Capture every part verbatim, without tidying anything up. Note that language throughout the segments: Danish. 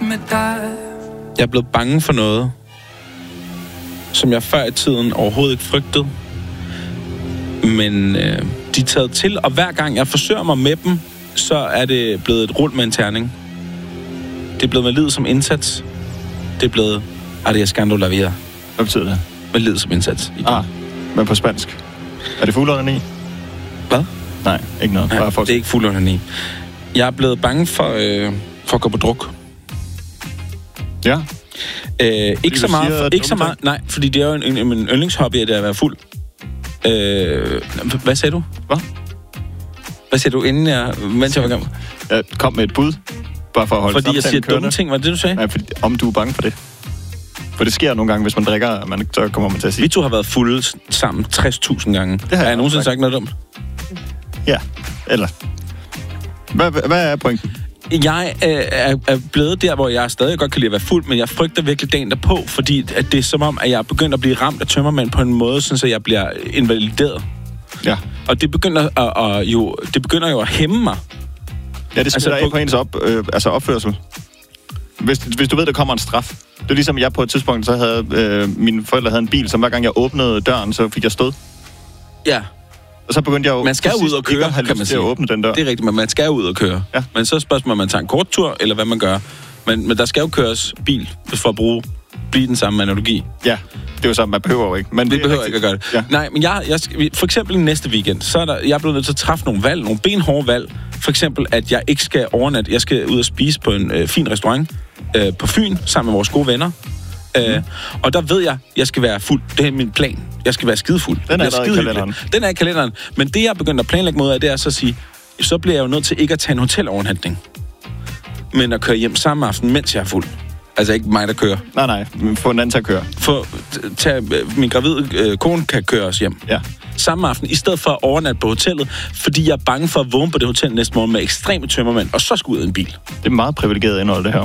med dig. Jeg er blevet bange for noget, som jeg før i tiden overhovedet ikke frygtede. Men øh, de er taget til, og hver gang jeg forsøger mig med dem, så er det blevet et rul med en terning. Det er blevet med livet som indsats. Det er blevet arriesgando la vida. Hvad betyder det? Med livet som indsats. Igen. Ah, men på spansk. Er det fuld under ni? Hvad? Nej, ikke noget. Nej, Bare for... det er ikke fuld under ni. Jeg er blevet bange for, øh, for at gå på druk. Ja. Øh, ikke så meget, siger, ikke så meget, nej, fordi det er jo en, en, en yndlingshobby, at det er at være fuld. Øh, hvad sagde du? Hvad? Hvad sagde du, inden jeg, mens jeg var i gang? Jeg kom med et bud, bare for at holde Fordi jeg siger kørende. dumme ting, var det det, du sagde? Nej, fordi, om du er bange for det. For det sker nogle gange, hvis man drikker, man, så kommer man til at sige... Vi to har været fulde sammen tres tusind gange. Det har, har jeg, jeg nogensinde sagt. sagt noget dumt? Ja, eller... Hvad, hvad er pointen? Jeg øh, er, er blevet der, hvor jeg stadig godt kan lide at være fuld, men jeg frygter virkelig dagen derpå, fordi at det er som om, at jeg er begyndt at blive ramt af tømmermænd på en måde, så jeg bliver invalideret. Ja. Og det begynder, at, at, jo, det begynder jo at hæmme mig. Ja, det spiller altså, ind på ens op, øh, altså opførsel. Hvis, hvis du ved, der kommer en straf. Det er ligesom, jeg på et tidspunkt, så havde øh, mine forældre havde en bil, som hver gang jeg åbnede døren, så fik jeg stød. Ja. Og så begyndte jeg jo... Man skal ud og køre, kan man sige. At åbne den dør. Det er rigtigt, men man skal ud og køre. Ja. Men så er spørgsmålet, om man tager en kort tur, eller hvad man gør. Men, men der skal jo køres bil, for at bruge, blive den samme analogi. Ja, det er jo så, man behøver jo ikke. Men det, det behøver ikke at gøre det. Ja. Nej, men jeg, jeg, for eksempel næste weekend, så er der, jeg er blevet nødt til at træffe nogle valg, nogle benhårde valg. For eksempel, at jeg ikke skal overnatte. Jeg skal ud og spise på en øh, fin restaurant øh, på Fyn, sammen med vores gode venner. Mm. Øh, og der ved jeg, at jeg skal være fuld. Det er min plan. Jeg skal være skidefuld. Den er, er skide i kalenderen. Den er i kalenderen. Men det, jeg er begyndt at planlægge mod af, det er så at sige, så bliver jeg jo nødt til ikke at tage en hotelovernatning, men at køre hjem samme aften, mens jeg er fuld. Altså ikke mig, der kører. Nej, nej. Få en anden til at køre. For tage, min gravide øh, kone kan køre os hjem. Ja. Samme aften, i stedet for at overnatte på hotellet, fordi jeg er bange for at vågne på det hotel næste morgen med ekstreme tømmermænd, og så skal ud af en bil. Det er meget privilegeret indhold, det her.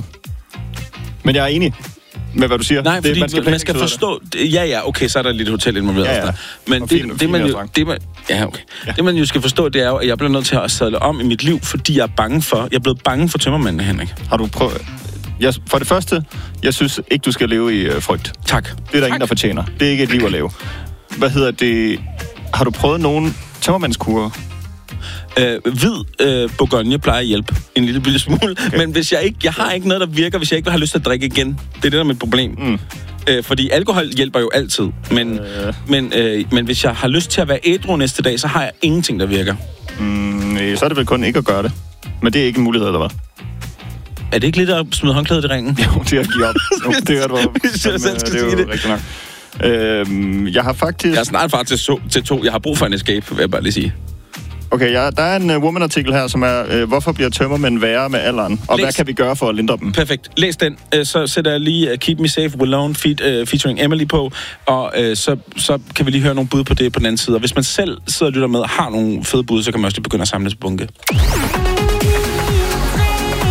Men jeg er enig med, hvad du siger. Nej, fordi det, man skal, man skal forstå... Det. Ja, ja, okay, så er der lidt hotel involveret. Ja, ja. Men det, fin, det, man jo, det, man, ja, okay. ja. det, man jo skal forstå, det er jo, at jeg bliver nødt til at sadle om i mit liv, fordi jeg er bange for... Jeg er blevet bange for tømmermændene, Henrik. Har du prøvet... Jeg, for det første, jeg synes ikke, du skal leve i øh, frygt. Tak. Det er der tak. Ingen, der fortjener. Det er ikke et liv at leve. Hvad hedder det? Har du prøvet nogen tømmermandskurer? Øh, hvid øh, Bourgogne plejer at hjælpe en lille bitte smule. Okay. Men hvis jeg ikke... Jeg har ikke noget, der virker, hvis jeg ikke har lyst til at drikke igen. Det er det, der er mit problem. Mm. Øh, fordi alkohol hjælper jo altid. Men, øh. Men, øh, men hvis jeg har lyst til at være ædru næste dag, så har jeg ingenting, der virker. Mm, så er det vel kun ikke at gøre det. Men det er ikke en mulighed, eller hvad? Er det ikke lidt at smide håndklædet i ringen? Jo, det er at give op. Jo, det er, du, hvis jeg selv skal sige det. Rigtig nok. Øhm, jeg har faktisk... Jeg er snart far til, so, til to. Jeg har brug for en escape, vil jeg bare lige sige. Okay, ja, der er en uh, woman-artikel her, som er, uh, hvorfor bliver tømmermænd værre med alderen? Og Læs. Hvad kan vi gøre for at lindre dem? Perfekt. Læs den. Uh, så sætter jeg lige uh, Keep Me Safe Alone feat, uh, featuring Emily på, og uh, så, så kan vi lige høre nogle bud på det på den anden side. Og hvis man selv sidder og lytter med og har nogle fede bud, så kan man også lige begynde at samle til bunke.